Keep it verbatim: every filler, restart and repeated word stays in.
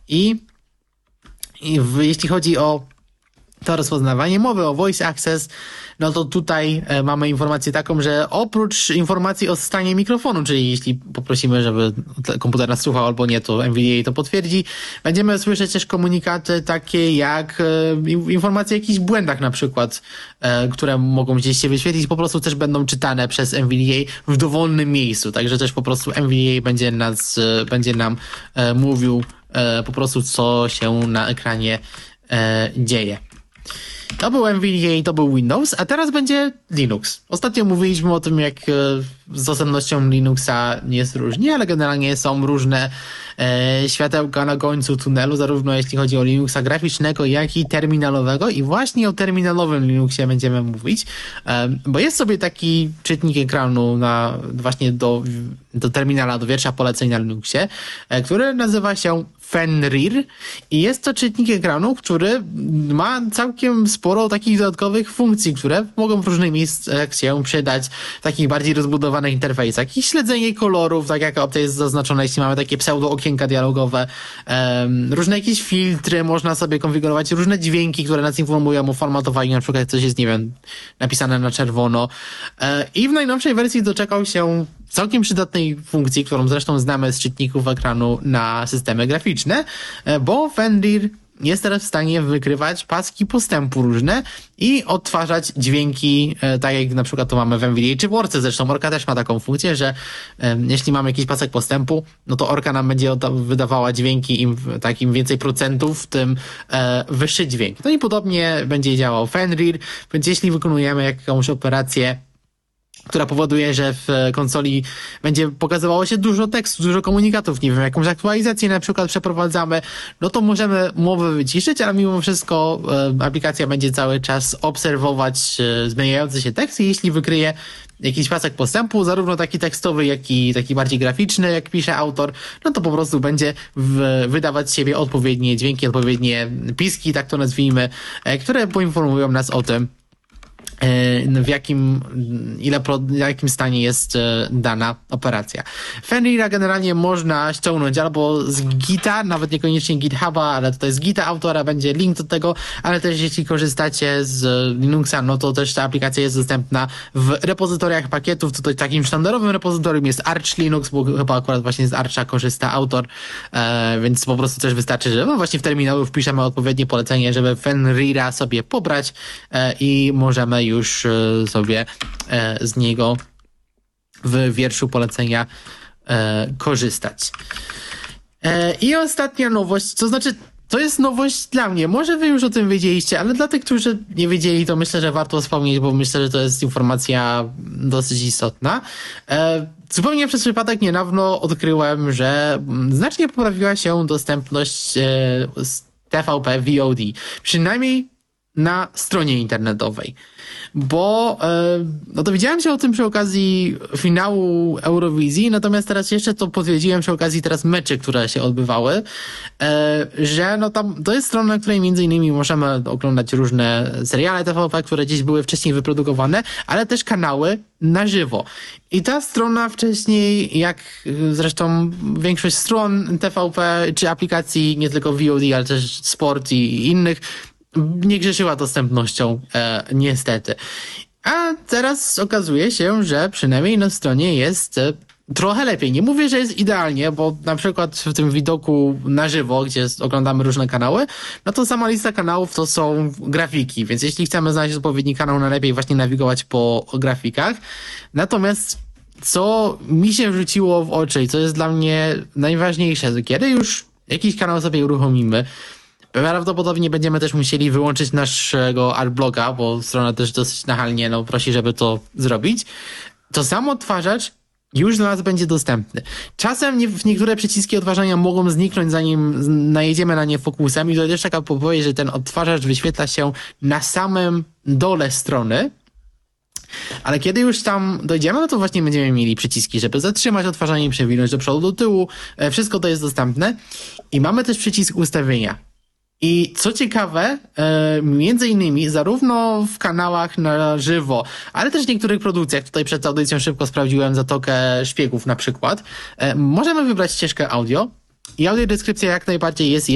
I, i w, jeśli chodzi o to rozpoznawanie mowy, o voice access, no to tutaj e, mamy informację taką, że oprócz informacji o stanie mikrofonu, czyli jeśli poprosimy, żeby komputer nas słuchał albo nie, to N V D A to potwierdzi, będziemy słyszeć też komunikaty takie jak e, informacje o jakichś błędach na przykład, e, które mogą gdzieś się wyświetlić, po prostu też będą czytane przez N V D A w dowolnym miejscu, także też po prostu N V D A będzie nas, e, będzie nam e, mówił e, po prostu, co się na ekranie e, dzieje. To był N V D A, to był Windows, a teraz będzie Linux. Ostatnio mówiliśmy o tym, jak z dostępnością Linuxa jest różnie, ale generalnie są różne e, światełka na końcu tunelu, zarówno jeśli chodzi o Linuxa graficznego, jak i terminalowego. I właśnie o terminalowym Linuxie będziemy mówić, e, bo jest sobie taki czytnik ekranu na właśnie do, do terminala, do wiersza poleceń na Linuxie, e, który nazywa się Fenrir i jest to czytnik ekranu, który ma całkiem sporo takich dodatkowych funkcji, które mogą w różnych miejscach się przydać w takich bardziej rozbudowanych interfejsach. I śledzenie kolorów, tak jak tutaj jest zaznaczone, jeśli mamy takie pseudo okienka dialogowe, um, różne jakieś filtry, można sobie konfigurować różne dźwięki, które nas informują o formatowaniu, na przykład coś jest, nie wiem, napisane na czerwono. E, I w najnowszej wersji doczekał się całkiem przydatnej funkcji, którą zresztą znamy z czytników ekranu na systemy graficzne, bo Fenrir jest teraz w stanie wykrywać paski postępu różne i odtwarzać dźwięki, tak jak na przykład to mamy w N V D A czy w Orce. Zresztą Orca też ma taką funkcję, że um, jeśli mamy jakiś pasek postępu, no to Orca nam będzie wydawała dźwięki, im takim więcej procentów, tym e, wyższy dźwięk. No i podobnie będzie działał Fenrir, więc jeśli wykonujemy jakąś operację, która powoduje, że w konsoli będzie pokazywało się dużo tekstu, dużo komunikatów, nie wiem, jakąś aktualizację na przykład przeprowadzamy, no to możemy mowę wyciszyć, ale mimo wszystko e, aplikacja będzie cały czas obserwować e, zmieniający się tekst i jeśli wykryje jakiś pasek postępu, zarówno taki tekstowy, jak i taki bardziej graficzny, jak pisze autor, no to po prostu będzie w, wydawać z siebie odpowiednie dźwięki, odpowiednie piski, tak to nazwijmy, e, które poinformują nas o tym, w jakim, ile, w jakim stanie jest dana operacja. Fenrira generalnie można ściągnąć albo z Gita, nawet niekoniecznie GitHuba, ale tutaj z Gita autora będzie link do tego, ale też jeśli korzystacie z Linuxa, no to też ta aplikacja jest dostępna w repozytoriach pakietów. Tutaj takim sztandarowym repozytorium jest Arch Linux, bo chyba akurat właśnie z Archa korzysta autor, e, więc po prostu też wystarczy, że no właśnie w terminalu wpiszemy odpowiednie polecenie, żeby Fenrira sobie pobrać e, i możemy już sobie z niego w wierszu polecenia korzystać. I ostatnia nowość, to znaczy to jest nowość dla mnie. Może wy już o tym wiedzieliście, ale dla tych, którzy nie wiedzieli, to myślę, że warto wspomnieć, bo myślę, że to jest informacja dosyć istotna. Zupełnie przez przypadek niedawno odkryłem, że znacznie poprawiła się dostępność T V P V O D. Przynajmniej na stronie internetowej. Bo e, no dowiedziałem się o tym przy okazji finału Eurowizji, natomiast teraz jeszcze to potwierdziłem przy okazji teraz meczy, które się odbywały, e, że no tam to jest strona, na której między innymi możemy oglądać różne seriale T V P, które gdzieś były wcześniej wyprodukowane, ale też kanały na żywo. I ta strona wcześniej, jak zresztą większość stron T V P czy aplikacji, nie tylko V O D, ale też Sport i innych, nie grzeszyła dostępnością, e, niestety. A teraz okazuje się, że przynajmniej na stronie jest e, trochę lepiej. Nie mówię, że jest idealnie, bo na przykład w tym widoku na żywo, gdzie oglądamy różne kanały, no to sama lista kanałów to są grafiki, więc jeśli chcemy znaleźć odpowiedni kanał, najlepiej właśnie nawigować po grafikach. Natomiast co mi się rzuciło w oczy i co jest dla mnie najważniejsze, kiedy już jakiś kanał sobie uruchomimy, prawdopodobnie będziemy też musieli wyłączyć naszego adblocka, bo strona też dosyć nachalnie no, prosi, żeby to zrobić. To sam odtwarzacz już dla nas będzie dostępny. Czasem nie, niektóre przyciski odtwarzania mogą zniknąć, zanim najedziemy na nie fokusem i to też taka podpowiedź, że ten odtwarzacz wyświetla się na samym dole strony. Ale kiedy już tam dojdziemy, no to właśnie będziemy mieli przyciski, żeby zatrzymać odtwarzanie i przewinąć do przodu, do tyłu. Wszystko to jest dostępne. I mamy też przycisk ustawienia. I co ciekawe, e, między innymi zarówno w kanałach na żywo, ale też w niektórych produkcjach, tutaj przed audycją szybko sprawdziłem Zatokę Szpiegów na przykład, e, możemy wybrać ścieżkę audio i audiodeskrypcja jak najbardziej jest